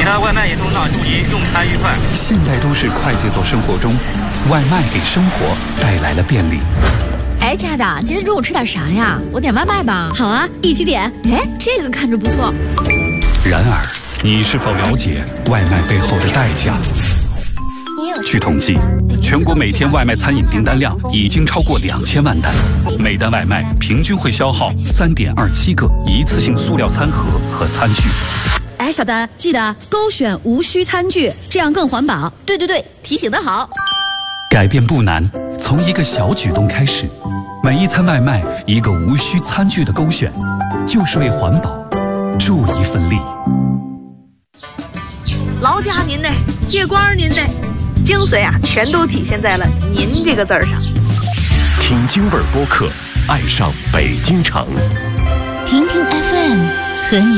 他外卖也送上，祝您用餐愉快。 现代都市快节奏生活中，外卖给生活带来了便利。 哎，亲爱的，今天中午吃点啥呀？我点外卖吧。 好啊，一起点。 哎，这个看着不错。 然而，你是否了解外卖背后的代价？据统计，全国每天外卖餐饮订单量已经超过2000万单，每单外卖平均会消耗3.27个一次性塑料餐盒和餐具。 哎，小丹，记得勾选无需餐具，这样更环保。 对，提醒得好。 改变不难，从一个小举动开始，每一餐外卖一个无需餐具的勾选，就是为环保助一份力。 劳驾您呢，接官您呢，精髓啊，全都体现在了“您”这个字儿上。 听京味儿播客，爱上北京城。 听听 FM 和你